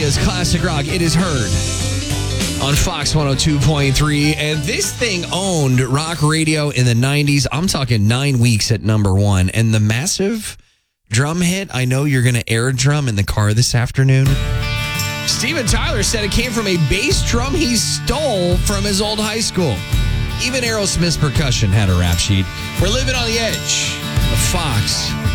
Philadelphia's classic rock. It is heard on Fox 102.3. And this thing owned rock radio in the 90s. I'm talking 9 weeks at number one. And the massive drum hit, I Know You're Gonna Air Drum, in the car this afternoon. Steven Tyler said it came from a bass drum he stole from his old high school. Even Aerosmith's percussion had a rap sheet. We're living on the edge of Fox